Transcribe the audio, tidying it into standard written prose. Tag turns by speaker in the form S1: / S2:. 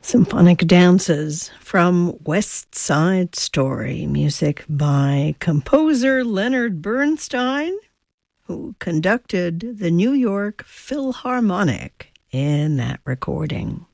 S1: Symphonic Dances from West Side Story, music by composer Leonard Bernstein, who conducted the New York Philharmonic in that recording.